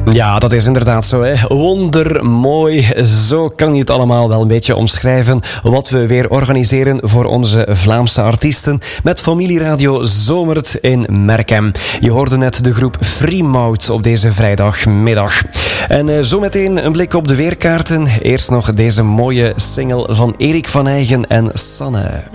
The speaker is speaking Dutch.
Ja, dat is inderdaad zo, hè. Wondermooi. Zo kan je het allemaal wel een beetje omschrijven. Wat we weer organiseren voor onze Vlaamse artiesten met Familieradio Zomert in Merkem. Je hoorde net de groep Freemouth op deze vrijdagmiddag. En zometeen een blik op de weerkaarten. Eerst nog deze mooie single van Erik van Eygen en Sanne.